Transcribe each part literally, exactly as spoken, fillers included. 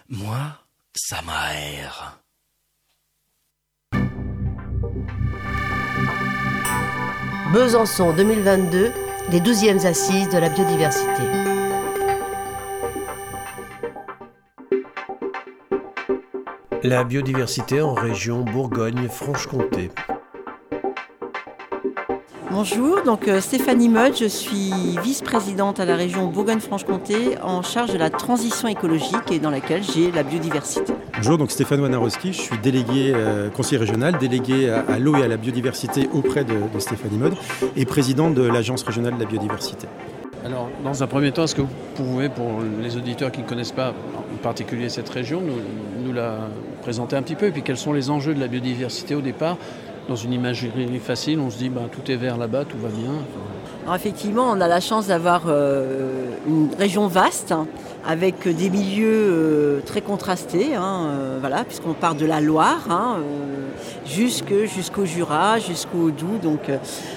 Moi, ça m'aère. Besançon deux mille vingt-deux, les douzièmes assises de la biodiversité. La biodiversité en région Bourgogne-Franche-Comté. Bonjour, donc euh, Stéphanie Mode, je suis vice-présidente à la région Bourgogne-Franche-Comté en charge de la transition écologique et dans laquelle j'ai la biodiversité. Bonjour, donc Stéphane Wanarowski, je suis délégué euh, conseiller régional, délégué à, à l'eau et à la biodiversité auprès de, de Stéphanie Mode et président de l'agence régionale de la biodiversité. Alors, dans un premier temps, est-ce que vous pouvez, pour les auditeurs qui ne connaissent pas en particulier cette région, nous, nous la présenter un petit peu? Et puis, quels sont les enjeux de la biodiversité au départ? Dans une imagerie facile, on se dit bah, tout est vert là-bas, tout va bien. Alors effectivement, on a la chance d'avoir euh, une région vaste, hein, avec des milieux euh, très contrastés, hein, euh, voilà, puisqu'on part de la Loire hein, euh, jusque, jusqu'au Jura, jusqu'au Doubs, donc euh,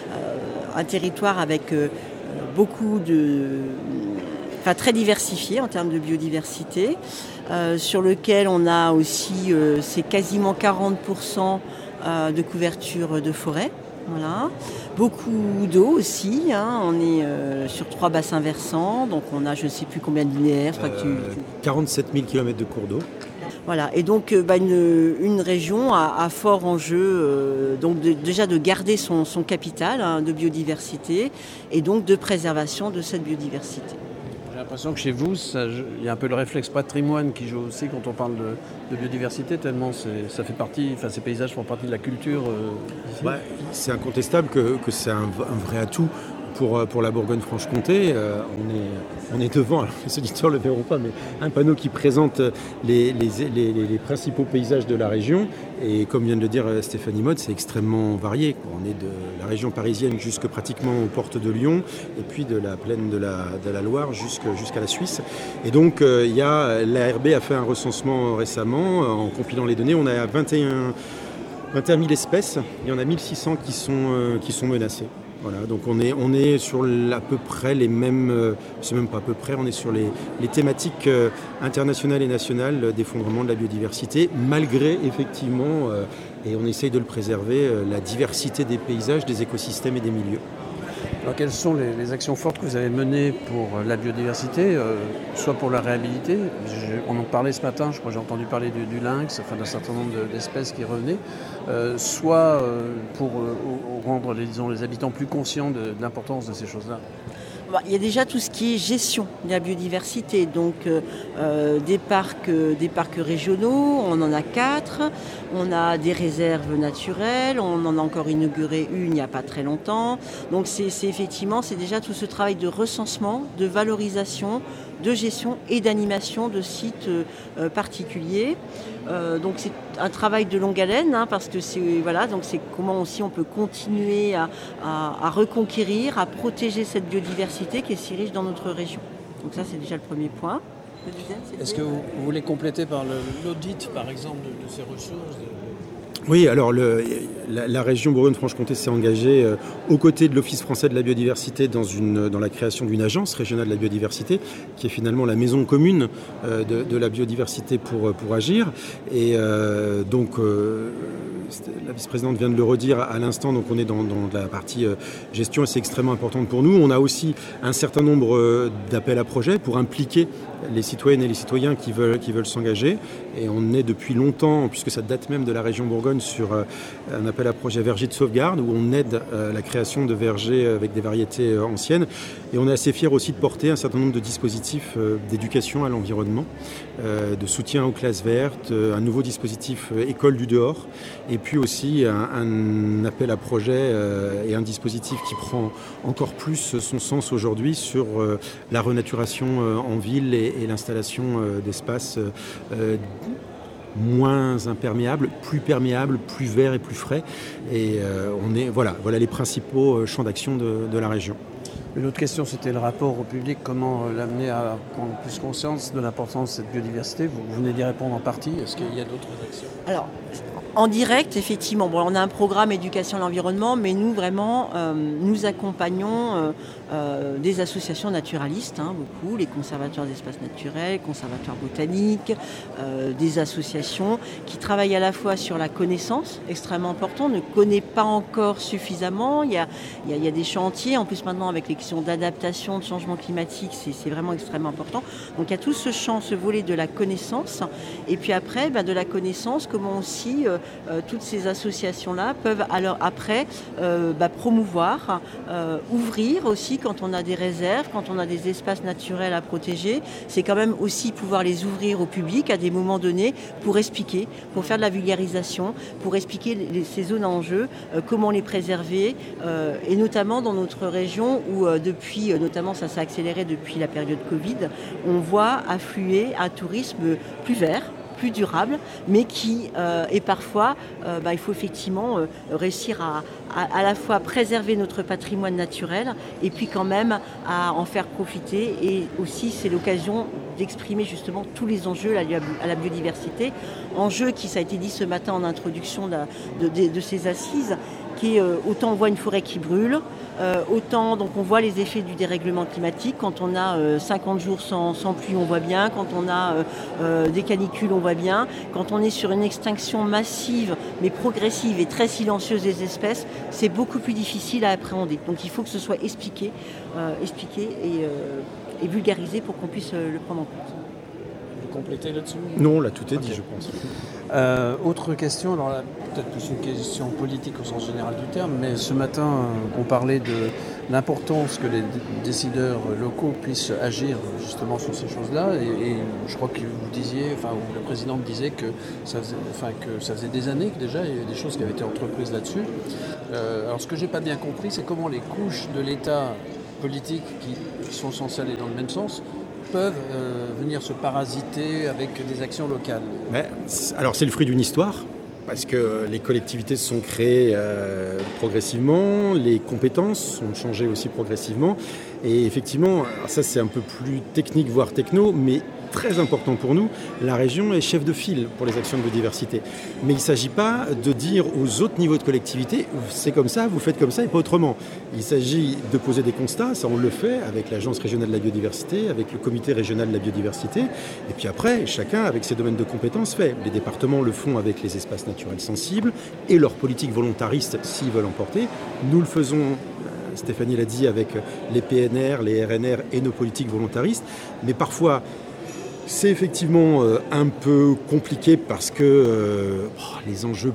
un territoire avec euh, beaucoup de... Enfin, très diversifié en termes de biodiversité, euh, sur lequel on a aussi, euh, c'est quasiment quarante pour cent de couverture de forêt, voilà. Beaucoup d'eau aussi, hein. On est euh, sur trois bassins versants, donc on a je ne sais plus combien de linéaires. Euh, tu... quarante-sept mille kilomètres de cours d'eau. Voilà, et donc bah, une, une région à, à fort enjeu, euh, donc de, déjà de garder son, son capital hein, de biodiversité et donc de préservation de cette biodiversité. J'ai l'impression que chez vous, il y a un peu le réflexe patrimoine qui joue aussi quand on parle de, de biodiversité, tellement ça fait partie, enfin, ces paysages font partie de la culture. Euh, ici. Ouais, c'est incontestable que, que c'est un, un vrai atout pour, pour la Bourgogne-Franche-Comté. Euh, on, est, on est devant, alors les auditeurs ne le verront pas, mais un panneau qui présente les, les, les, les, les principaux paysages de la région. Et comme vient de le dire Stéphanie Mode, c'est extrêmement varié. On est de la région parisienne jusque pratiquement aux portes de Lyon, et puis de la plaine de la, de la Loire jusque, jusqu'à la Suisse. Et donc, euh, il y a, l'A R B a fait un recensement récemment, en compilant les données. On a vingt et un mille espèces, il y en a mille six cents qui sont, euh, qui sont menacées. Voilà, donc on est, on est sur à peu près les mêmes, euh, c'est même pas à peu près, on est sur les, les thématiques euh, internationales et nationales d'effondrement de la biodiversité, malgré effectivement, euh, et on essaye de le préserver, euh, la diversité des paysages, des écosystèmes et des milieux. Alors quelles sont les, les actions fortes que vous avez menées pour la biodiversité, euh, soit pour la réhabiliter, je, on en parlait ce matin, je crois que j'ai entendu parler du, du lynx, enfin d'un certain nombre de, d'espèces qui revenaient, euh, soit euh, pour euh, rendre les, disons, les habitants plus conscients de, de l'importance de ces choses-là. Il y a déjà tout ce qui est gestion de la biodiversité, donc euh, des, parcs, des parcs régionaux, on en a quatre, on a des réserves naturelles, on en a encore inauguré une il n'y a pas très longtemps. Donc c'est, c'est effectivement, c'est déjà tout ce travail de recensement, de valorisation, de gestion et d'animation de sites euh, particuliers. Euh, donc c'est un travail de longue haleine hein, parce que c'est voilà donc c'est comment aussi on peut continuer à, à, à reconquérir, à protéger cette biodiversité qui est si riche dans notre région. Donc ça c'est déjà le premier point. Le deuxième, c'était... Est-ce que vous, vous voulez compléter par le, l'audit par exemple de, de ces ressources de... Oui, alors le, la, la région Bourgogne-Franche-Comté s'est engagée euh, aux côtés de l'Office français de la biodiversité dans, une, dans la création d'une agence régionale de la biodiversité, qui est finalement la maison commune euh, de, de la biodiversité pour, pour agir. Et euh, donc, euh, la vice-présidente vient de le redire à l'instant, donc on est dans, dans la partie euh, gestion et c'est extrêmement important pour nous. On a aussi un certain nombre euh, d'appels à projets pour impliquer les citoyennes et les citoyens qui veulent, qui veulent s'engager. Et on est depuis longtemps, puisque ça date même de la région Bourgogne, sur euh, un appel à projet verger de sauvegarde, où on aide euh, la création de vergers avec des variétés euh, anciennes. Et on est assez fiers aussi de porter un certain nombre de dispositifs euh, d'éducation à l'environnement, euh, de soutien aux classes vertes, euh, un nouveau dispositif euh, école du dehors, et puis aussi un, un appel à projet euh, et un dispositif qui prend encore plus son sens aujourd'hui sur euh, la renaturation euh, en ville et, et l'installation euh, d'espaces euh, moins imperméables, plus perméables, plus verts et plus frais. Et euh, on est, voilà, voilà les principaux champs d'action de, de la région. Mais l'autre question, c'était le rapport au public, comment euh, l'amener à prendre plus conscience de l'importance de cette biodiversité. Vous, vous venez d'y répondre en partie. Est-ce qu'il y a d'autres actions ? Alors, en direct, effectivement, bon, on a un programme éducation à l'environnement, mais nous, vraiment, euh, nous accompagnons euh, euh, des associations naturalistes, hein, beaucoup, les conservateurs d'espaces naturels, conservateurs botaniques, euh, des associations qui travaillent à la fois sur la connaissance, extrêmement important, on ne connaît pas encore suffisamment, il y a, il y a, il y a des chantiers, en plus maintenant avec les questions d'adaptation, de changement climatique, c'est, c'est vraiment extrêmement important. Donc il y a tout ce champ, ce volet de la connaissance, et puis après, ben, de la connaissance, comment aussi euh, Euh, toutes ces associations-là peuvent alors après euh, bah, promouvoir, euh, ouvrir aussi quand on a des réserves, quand on a des espaces naturels à protéger. C'est quand même aussi pouvoir les ouvrir au public à des moments donnés pour expliquer, pour faire de la vulgarisation, pour expliquer les, ces zones en jeu, euh, comment les préserver, euh, et notamment dans notre région où euh, depuis, euh, notamment ça s'est accéléré depuis la période Covid, on voit affluer un tourisme plus vert, plus durable, mais qui euh, est parfois, euh, bah, il faut effectivement euh, réussir à, à, à la fois préserver notre patrimoine naturel et puis quand même à en faire profiter. Et aussi, c'est l'occasion d'exprimer justement tous les enjeux à la biodiversité. Enjeux qui, ça a été dit ce matin en introduction de, de, de, de ces assises, qui est euh, autant on voit une forêt qui brûle, euh, autant donc on voit les effets du dérèglement climatique. Quand on a euh, cinquante jours sans, sans pluie, on voit bien. Quand on a euh, euh, des canicules, on voit bien. Quand on est sur une extinction massive, mais progressive et très silencieuse des espèces, c'est beaucoup plus difficile à appréhender. Donc il faut que ce soit expliqué, euh, expliqué et, euh, et vulgarisé pour qu'on puisse euh, le prendre en compte. Vous complétez là-dessus ? Non, là tout est okay. dit, je pense. Euh, autre question, alors là, peut-être plus une question politique au sens général du terme, mais ce matin, euh, on parlait de l'importance que les d- décideurs locaux puissent agir justement sur ces choses-là, et, et je crois que vous disiez, enfin, ou la présidente disait que ça faisait, enfin, que ça faisait des années que déjà il y avait des choses qui avaient été entreprises là-dessus. Euh, alors ce que j'ai pas bien compris, c'est comment les couches de l'État politique qui sont censées aller dans le même sens peuvent euh, venir se parasiter avec des actions locales. Mais, alors c'est le fruit d'une histoire, parce que les collectivités se sont créées euh, progressivement, les compétences ont changé aussi progressivement, et effectivement, alors ça c'est un peu plus technique, voire techno, mais très important pour nous, la région est chef de file pour les actions de biodiversité. Mais il ne s'agit pas de dire aux autres niveaux de collectivité, c'est comme ça, vous faites comme ça et pas autrement. Il s'agit de poser des constats, ça on le fait avec l'Agence régionale de la biodiversité, avec le comité régional de la biodiversité, et puis après, chacun avec ses domaines de compétences fait. Les départements le font avec les espaces naturels sensibles et leur politique volontariste s'ils veulent en porter. Nous le faisons, Stéphanie l'a dit, avec les P N R, les R N R et nos politiques volontaristes, mais parfois c'est effectivement euh, un peu compliqué parce que euh, oh, les enjeux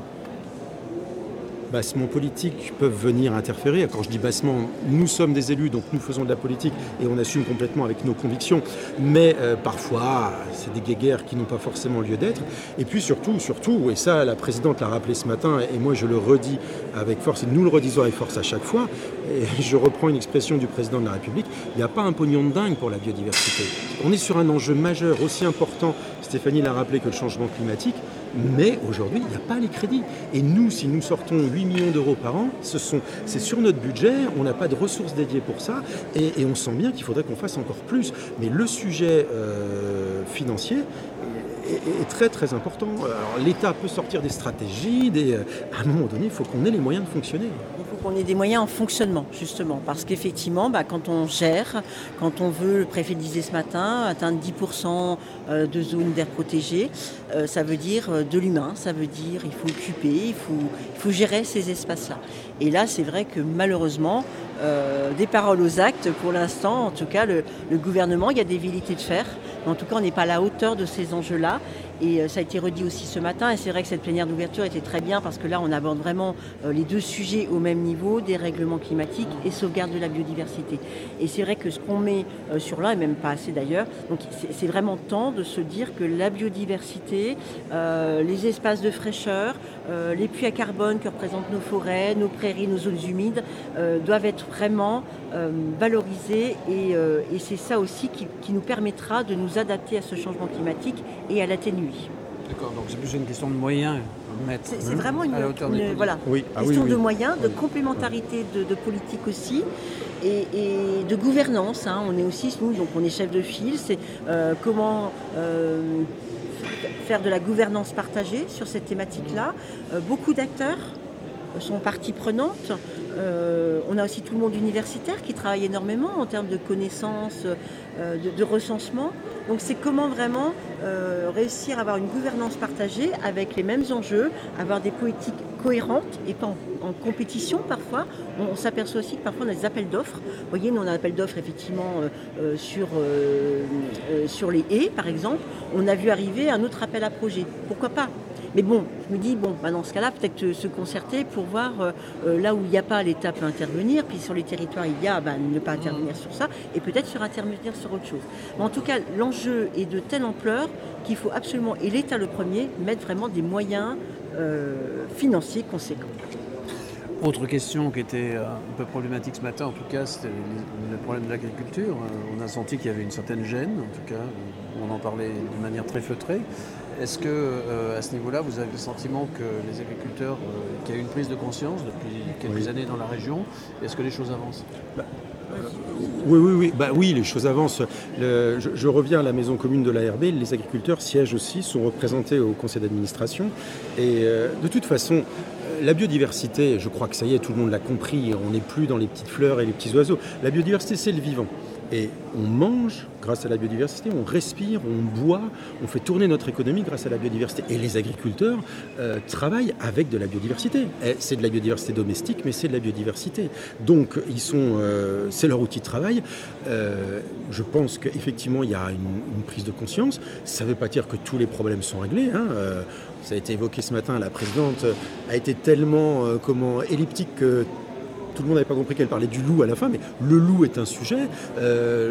bassement politiques peuvent venir interférer. Quand je dis bassement, nous sommes des élus, donc nous faisons de la politique et on assume complètement avec nos convictions. Mais euh, parfois, c'est des guéguerres qui n'ont pas forcément lieu d'être. Et puis surtout, surtout, et ça la présidente l'a rappelé ce matin, et moi je le redis avec force, et nous le redisons avec force à chaque fois, et je reprends une expression du président de la République, il n'y a pas un pognon de dingue pour la biodiversité. On est sur un enjeu majeur, aussi important, Stéphanie l'a rappelé, que le changement climatique, mais aujourd'hui, il n'y a pas les crédits. Et nous, si nous sortons huit millions d'euros par an, ce sont, c'est sur notre budget, on n'a pas de ressources dédiées pour ça, et, et on sent bien qu'il faudrait qu'on fasse encore plus. Mais le sujet euh, financier est, est très très important. Alors, l'État peut sortir des stratégies, des, à un moment donné, il faut qu'on ait les moyens de fonctionner. Il faut qu'on ait des moyens en fonctionnement, justement, parce qu'effectivement, bah, quand on gère, quand on veut, le préfet disait ce matin, atteindre dix pour cent de zones d'air protégées, euh, ça veut dire de l'humain, ça veut dire il faut occuper, il faut, il faut gérer ces espaces-là. Et là, c'est vrai que malheureusement, euh, des paroles aux actes, pour l'instant, en tout cas, le, le gouvernement, il y a des velléités de faire, mais en tout cas, on n'est pas à la hauteur de ces enjeux-là. Et euh, ça a été redit aussi ce matin, et c'est vrai que cette plénière d'ouverture était très bien parce que là, on aborde vraiment euh, les deux sujets au même niveau, dérèglement climatique et sauvegarde de la biodiversité. Et c'est vrai que ce qu'on met euh, sur l'un, et même pas assez d'ailleurs, donc c'est, c'est vraiment temps de se dire que la biodiversité, euh, les espaces de fraîcheur, euh, les puits à carbone que représentent nos forêts, nos prairies, nos zones humides, euh, doivent être vraiment euh, valorisés et, euh, et c'est ça aussi qui, qui nous permettra de nous adapter à ce changement climatique et à l'atténuer. D'accord, donc c'est plus une question de moyens mettre C'est, c'est vraiment une, à la hauteur une- des politiques. voilà, Oui, ah oui, question oui. de moyens, de Oui. complémentarité de, de politique aussi, et, et de gouvernance. hein. On est aussi, nous, donc on est chef de file, c'est euh, comment euh, faire de la gouvernance partagée sur cette thématique-là. Euh, beaucoup d'acteurs sont partie prenante. Euh, on a aussi tout le monde universitaire qui travaille énormément en termes de connaissances, euh, de, de recensement. Donc c'est comment vraiment euh, réussir à avoir une gouvernance partagée avec les mêmes enjeux, avoir des politiques cohérentes et pas en, en compétition parfois. On, on s'aperçoit aussi que parfois on a des appels d'offres. Vous voyez, nous on a un appel d'offres effectivement euh, euh, sur, euh, euh, sur les haies par exemple. On a vu arriver un autre appel à projet. Pourquoi pas ? Mais bon, je me dis, bon, bah dans ce cas-là, peut-être euh, se concerter pour voir euh, euh, là où il n'y a pas, l'État peut intervenir, puis sur les territoires, il y a, bah, ne pas intervenir sur ça, et peut-être sur intervenir sur autre chose. Mais en tout cas, l'enjeu est de telle ampleur qu'il faut absolument, et l'État le premier, mettre vraiment des moyens euh, financiers conséquents. Autre question qui était euh, un peu problématique ce matin, en tout cas, c'était le le problème de l'agriculture. Euh, On a senti qu'il y avait une certaine gêne, en tout cas, on en parlait de manière très feutrée. Est-ce que, euh, à ce niveau-là, vous avez le sentiment que les agriculteurs, euh, qu'il y a eu une prise de conscience depuis quelques Oui. années dans la région, est-ce que les choses avancent ? Oui, oui, oui. Bah, oui, les choses avancent. Le- je, je reviens à la maison commune de l'A R B. Les agriculteurs siègent aussi, sont représentés au conseil d'administration. Et euh, de toute façon, euh, la biodiversité, je crois que ça y est, tout le monde l'a compris. On n'est plus dans les petites fleurs et les petits oiseaux. La biodiversité, c'est le vivant. Et on mange grâce à la biodiversité, on respire, on boit, on fait tourner notre économie grâce à la biodiversité. Et les agriculteurs euh, travaillent avec de la biodiversité. Et c'est de la biodiversité domestique, mais c'est de la biodiversité. Donc, ils sont, euh, c'est leur outil de travail. Euh, je pense qu'effectivement, il y a une, une prise de conscience. Ça ne veut pas dire que tous les problèmes sont réglés. Hein. Euh, ça a été évoqué ce matin. La présidente a été tellement euh, comment, elliptique que tout le monde n'avait pas compris qu'elle parlait du loup à la fin, mais le loup est un sujet. Euh,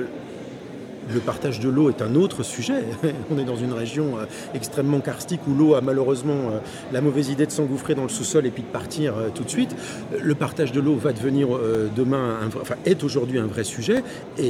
le partage de l'eau est un autre sujet. On est dans une région euh, extrêmement karstique où l'eau a malheureusement euh, la mauvaise idée de s'engouffrer dans le sous-sol et puis de partir euh, tout de suite. Le partage de l'eau va devenir euh, demain, un vrai- enfin est aujourd'hui un vrai sujet, et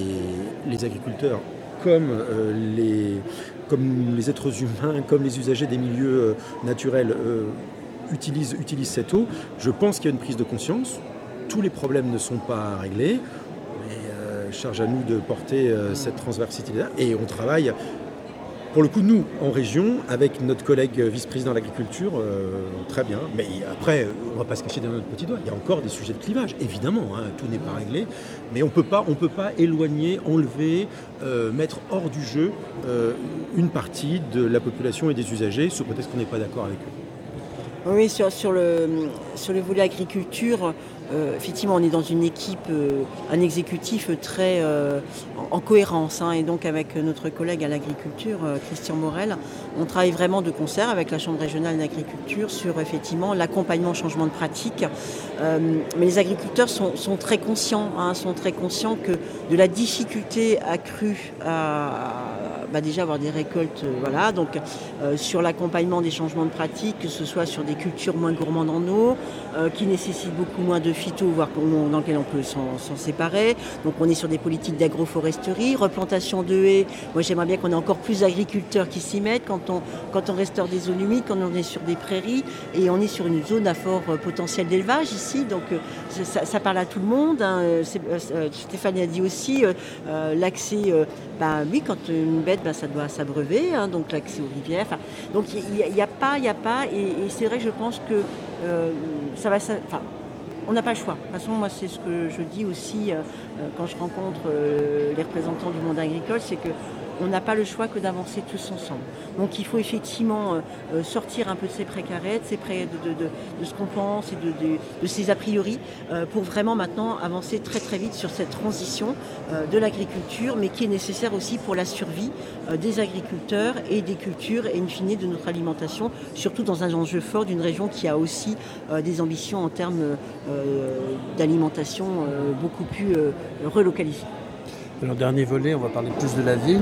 les agriculteurs comme euh, les, comme les êtres humains, comme les usagers des milieux euh, naturels euh, utilisent, utilisent cette eau. Je pense qu'il y a une prise de conscience. Tous les problèmes ne sont pas réglés, mais euh, charge à nous de porter euh, cette transversalité-là. Et on travaille, pour le coup, nous, en région, avec notre collègue vice-président de l'agriculture, euh, très bien. Mais après, on ne va pas se cacher derrière notre petit doigt. Il y a encore des sujets de clivage, évidemment. Hein, tout n'est pas réglé. Mais on peut pas, on peut pas éloigner, enlever, euh, mettre hors du jeu euh, une partie de la population et des usagers, sous prétexte qu'on n'est pas d'accord avec eux. Oui, sur, sur, le, sur le volet agriculture, euh, effectivement, on est dans une équipe, euh, un exécutif très euh, en, en cohérence. Hein, et donc, avec notre collègue à l'agriculture, euh, Christian Morel, on travaille vraiment de concert avec la Chambre régionale d'agriculture sur, effectivement, l'accompagnement au changement de pratique. Euh, mais les agriculteurs sont, sont très conscients, hein, sont très conscients que de la difficulté accrue à bah déjà avoir des récoltes, euh, voilà, donc euh, sur l'accompagnement des changements de pratique, que ce soit sur des cultures moins gourmandes en eau, euh, qui nécessitent beaucoup moins de phyto, voire qu'on- dans lesquelles on peut s'en, s'en séparer. Donc on est sur des politiques d'agroforesterie, replantation de haies. Moi j'aimerais bien qu'on ait encore plus d'agriculteurs qui s'y mettent quand on, quand on restaure des zones humides, quand on est sur des prairies, et on est sur une zone à fort euh, potentiel d'élevage ici, donc euh, ça, ça parle à tout le monde. Hein. C'est, euh, Stéphane a dit aussi euh, euh, l'accès, euh, bah oui, quand une bête, bah, ça doit s'abreuver, hein, donc l'accès aux rivières. Enfin, donc il n'y a, y a pas, il y a pas, et, et c'est vrai que je pense que euh, ça va, ça, enfin, on n'a pas le choix. De toute façon, moi, c'est ce que je dis aussi euh, quand je rencontre euh, les représentants du monde agricole, c'est que on n'a pas le choix que d'avancer tous ensemble. Donc il faut effectivement euh, sortir un peu de ces précarés, de, ces pré... de, de, de, de ce qu'on pense et de, de, de ces a priori, euh, pour vraiment maintenant avancer très très vite sur cette transition euh, de l'agriculture, mais qui est nécessaire aussi pour la survie euh, des agriculteurs et des cultures et in fine de notre alimentation, surtout dans un enjeu fort d'une région qui a aussi euh, des ambitions en termes euh, d'alimentation euh, beaucoup plus euh, relocalisées. Alors, dernier volet, on va parler plus de la ville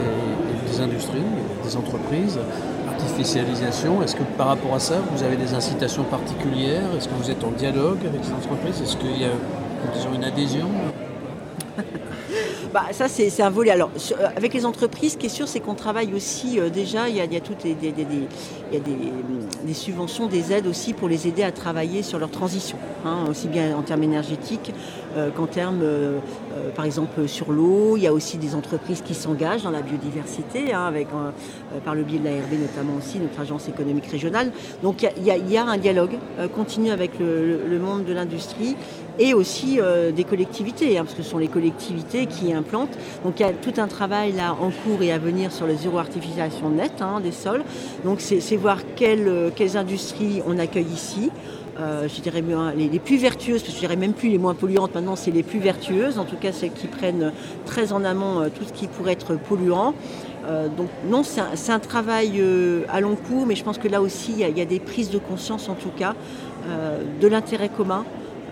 et, et des industries, des entreprises, artificialisation. Est-ce que par rapport à ça, vous avez des incitations particulières ? Est-ce que vous êtes en dialogue avec ces entreprises ? Est-ce qu'il y a, disons, une adhésion ? Bah, ça, c'est, c'est un volet. Alors, sur, avec les entreprises, ce qui est sûr, c'est qu'on travaille aussi, euh, déjà, il y a, il y a toutes les, des, des, des, il y a des, des subventions, des aides aussi pour les aider à travailler sur leur transition, hein, aussi bien en termes énergétiques euh, qu'en termes, euh, euh, par exemple, sur l'eau. Il y a aussi des entreprises qui s'engagent dans la biodiversité, hein, avec, euh, par le biais de l'A R B notamment aussi, notre agence économique régionale. Donc, il y a, il y a un dialogue euh, continu avec le, le monde de l'industrie et aussi euh, des collectivités, hein, parce que ce sont les collectivités qui implantent. Donc il y a tout un travail là en cours et à venir sur le zéro artificialisation nette, hein, des sols. Donc c'est, c'est voir quelles, quelles industries on accueille ici. Euh, je dirais bien les, les plus vertueuses, parce que je dirais même plus les moins polluantes, maintenant c'est les plus vertueuses, en tout cas celles qui prennent très en amont euh, tout ce qui pourrait être polluant. Euh, donc non, c'est un, c'est un travail euh, à long cours, mais je pense que là aussi il y a, il y a des prises de conscience en tout cas euh, de l'intérêt commun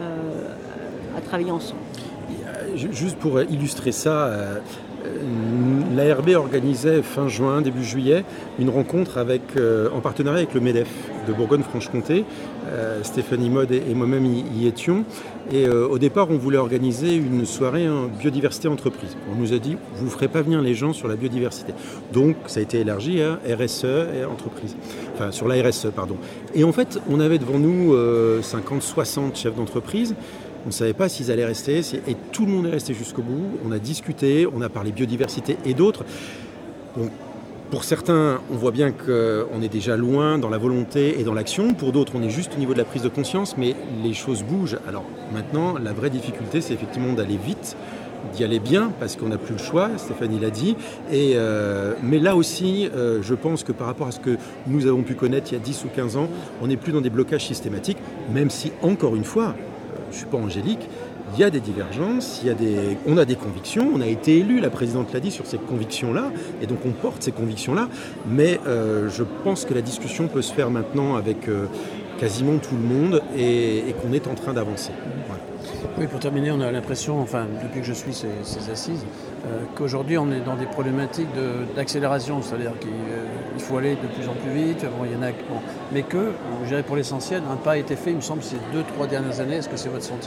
euh, à travailler ensemble. Juste pour illustrer ça, euh, l'A R B organisait fin juin, début juillet, une rencontre avec, euh, en partenariat avec le MEDEF de Bourgogne-Franche-Comté. Euh, Stéphanie Mode et, et moi-même y, y étions. Et euh, au départ, on voulait organiser une soirée en biodiversité entreprise. On nous a dit, vous ne ferez pas venir les gens sur la biodiversité. Donc, ça a été élargi à R S E et entreprise. Enfin, sur la R S E, pardon. Et en fait, on avait devant nous euh, cinquante soixante chefs d'entreprise. On ne savait pas s'ils allaient rester, et tout le monde est resté jusqu'au bout. On a discuté, on a parlé biodiversité et d'autres. Donc, pour certains, on voit bien qu'on est déjà loin dans la volonté et dans l'action. Pour d'autres, on est juste au niveau de la prise de conscience, mais les choses bougent. Alors maintenant, la vraie difficulté, c'est effectivement d'aller vite, d'y aller bien, parce qu'on n'a plus le choix, Stéphanie l'a dit. Et, euh, mais là aussi, euh, je pense que par rapport à ce que nous avons pu connaître il y a dix ou quinze ans, on n'est plus dans des blocages systématiques, même si, encore une fois, je ne suis pas angélique, il y a des divergences, il y a des, on a des convictions, on a été élu, la présidente l'a dit, sur ces convictions-là, et donc on porte ces convictions-là, mais euh, je pense que la discussion peut se faire maintenant avec euh, quasiment tout le monde et, et qu'on est en train d'avancer. Voilà. Oui, pour terminer, on a l'impression, enfin depuis que je suis ces, ces assises, euh, qu'aujourd'hui on est dans des problématiques de, d'accélération, c'est-à-dire qu'il euh, faut aller de plus en plus vite, bon, il y en a, bon, mais que, je dirais pour l'essentiel, un pas a été fait, il me semble, ces deux, trois dernières années. Est-ce que c'est votre sentiment ?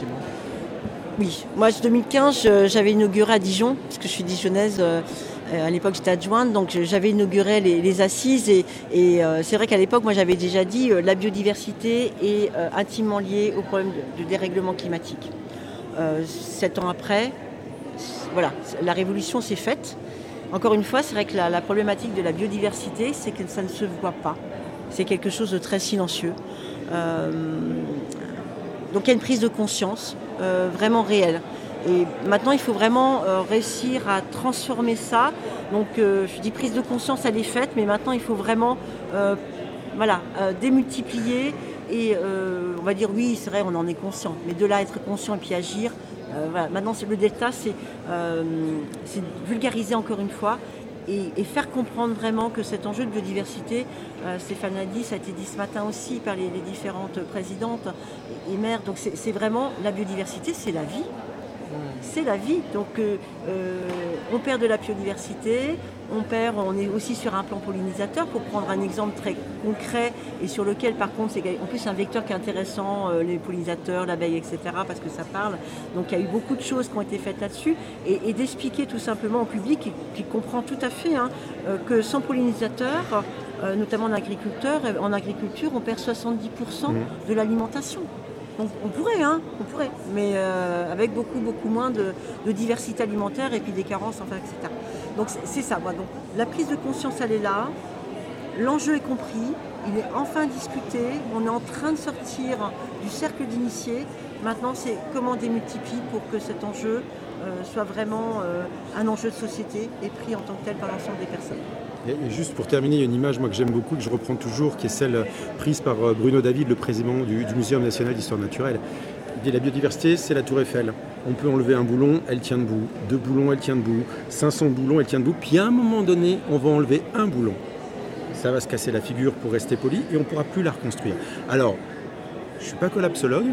Oui, moi en deux mille quinze, j'avais inauguré à Dijon, parce que je suis dijonnaise, euh, à l'époque j'étais adjointe, donc j'avais inauguré les, les assises et, et euh, c'est vrai qu'à l'époque, moi j'avais déjà dit euh, la biodiversité est euh, intimement liée au problème de, de dérèglement climatique. Euh, sept ans après, voilà, la révolution s'est faite. Encore une fois, c'est vrai que la, la problématique de la biodiversité, c'est que ça ne se voit pas. C'est quelque chose de très silencieux. Euh, donc il y a une prise de conscience euh, vraiment réelle. Et maintenant, il faut vraiment euh, réussir à transformer ça. Donc euh, je dis prise de conscience, elle est faite, mais maintenant il faut vraiment euh, voilà, euh, démultiplier. Et euh, on va dire oui, c'est vrai, on en est conscient. Mais de là, être conscient et puis agir, euh, voilà. Maintenant, c'est le delta, c'est, euh, c'est vulgariser encore une fois et, et faire comprendre vraiment que cet enjeu de biodiversité, euh, Stéphane a dit, ça a été dit ce matin aussi par les, les différentes présidentes et, et maires. Donc c'est, c'est vraiment la biodiversité, c'est la vie. C'est la vie. Donc euh, euh, on perd de la biodiversité, on perd, on est aussi sur un plan pollinisateur, pour prendre un exemple très concret et sur lequel par contre c'est en plus un vecteur qui est intéressant, euh, les pollinisateurs, l'abeille, et cetera, parce que ça parle. Donc il y a eu beaucoup de choses qui ont été faites là-dessus et, et d'expliquer tout simplement au public qui, qui comprend tout à fait hein, euh, que sans pollinisateurs, euh, notamment en agriculteur, en agriculture, on perd soixante-dix pour cent mmh. de l'alimentation. Donc on pourrait, hein, on pourrait, mais euh, avec beaucoup, beaucoup moins de, de diversité alimentaire et puis des carences, enfin, et cetera. Donc c'est, c'est ça, moi. Donc la prise de conscience, elle est là, l'enjeu est compris, il est enfin discuté, on est en train de sortir du cercle d'initiés. Maintenant, c'est comment on démultiplie pour que cet enjeu euh, soit vraiment euh, un enjeu de société et pris en tant que tel par l'ensemble des personnes. Et juste pour terminer, il y a une image moi, que j'aime beaucoup, que je reprends toujours, qui est celle prise par Bruno David, le président du, du Muséum national d'histoire naturelle. Il dit la biodiversité, c'est la tour Eiffel. On peut enlever un boulon, elle tient debout. Deux boulons, elle tient debout. cinq cents boulons, elle tient debout. Puis à un moment donné, on va enlever un boulon. Ça va se casser la figure pour rester poli et on ne pourra plus la reconstruire. Alors, je ne suis pas collapsologue,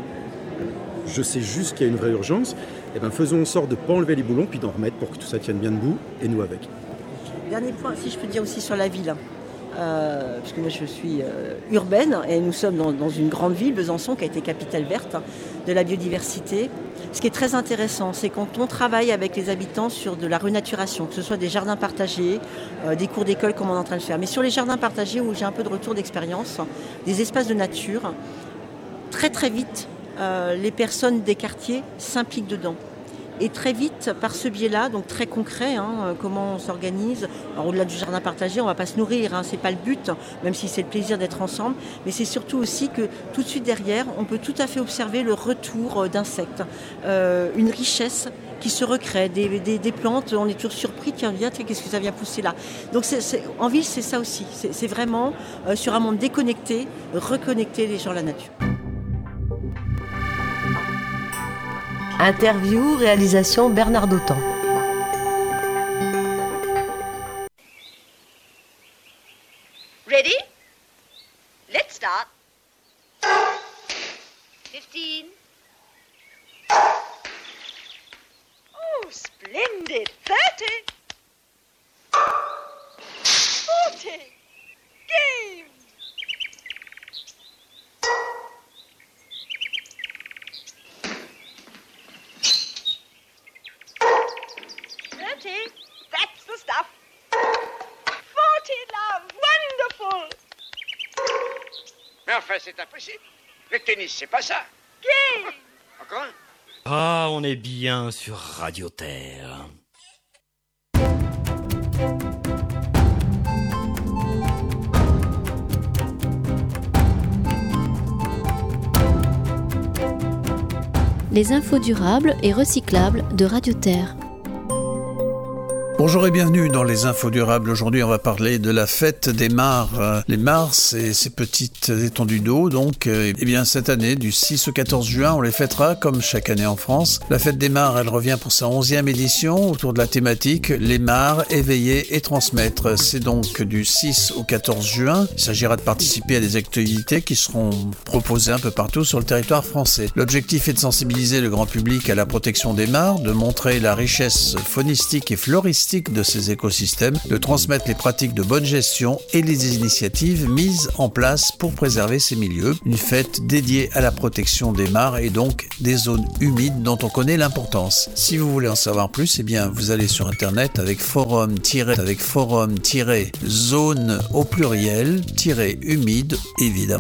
je sais juste qu'il y a une vraie urgence. Eh bien, faisons en sorte de ne pas enlever les boulons, puis d'en remettre pour que tout ça tienne bien debout, et nous avec. Dernier point, si je peux dire aussi sur la ville. euh, parce que moi je suis euh, urbaine et nous sommes dans, dans une grande ville, Besançon, qui a été capitale verte de la biodiversité. Ce qui est très intéressant, c'est quand on travaille avec les habitants sur de la renaturation, que ce soit des jardins partagés, euh, des cours d'école comme on est en train de faire. Mais sur les jardins partagés où j'ai un peu de retour d'expérience, des espaces de nature, très très vite, euh, les personnes des quartiers s'impliquent dedans. Et très vite, par ce biais-là, donc très concret, hein, comment on s'organise. Alors, au-delà du jardin partagé, on ne va pas se nourrir, hein, c'est pas le but, même si c'est le plaisir d'être ensemble. Mais c'est surtout aussi que tout de suite derrière, on peut tout à fait observer le retour d'insectes, euh, une richesse qui se recrée, des, des, des plantes, on est toujours surpris, tiens, tiens, qu'est-ce que ça vient pousser là. Donc c'est, c'est, en ville, c'est ça aussi, c'est, c'est vraiment euh, sur un monde déconnecté, reconnecter les gens à la nature. Interview, réalisation Bernard Dautan. Ready? Let's start. Fifteen. Oh, splendid. Thirty. Forty. Game. That's the stuff. Forty, love. Wonderful. Mais enfin, c'est impossible. Le tennis, c'est pas ça. Game. Encore un? Ah, on est bien sur Radio Terre. Les infos durables et recyclables de Radio Terre. Bonjour et bienvenue dans les infos durables. Aujourd'hui, on va parler de la fête des mares. Les mares, c'est ces petites étendues d'eau. Donc, euh, eh bien, cette année, du six au quatorze juin, on les fêtera comme chaque année en France. La fête des mares, elle revient pour sa onzième édition autour de la thématique les mares, éveiller et transmettre. C'est donc du six au quatorze juin. Il s'agira de participer à des activités qui seront proposées un peu partout sur le territoire français. L'objectif est de sensibiliser le grand public à la protection des mares, de montrer la richesse faunistique et floristique de ces écosystèmes, de transmettre les pratiques de bonne gestion et les initiatives mises en place pour préserver ces milieux. Une fête dédiée à la protection des mares et donc des zones humides dont on connaît l'importance. Si vous voulez en savoir plus, eh bien vous allez sur internet avec forum avec forum zone au pluriel humide évidemment.